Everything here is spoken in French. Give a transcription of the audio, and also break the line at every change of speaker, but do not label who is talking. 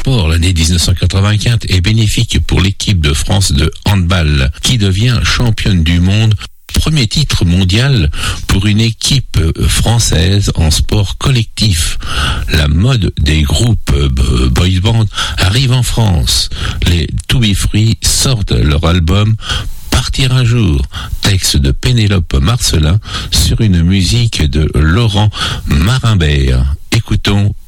sport, l'année 1984 est bénéfique pour l'équipe de France de handball, qui devient championne du monde. Premier titre mondial pour une équipe française en sport collectif. La mode des groupes boys band arrive en France. Les To Be Free sortent leur album Partir un jour, texte de Pénélope Marcelin sur une musique de Laurent Marimbert. Écoutons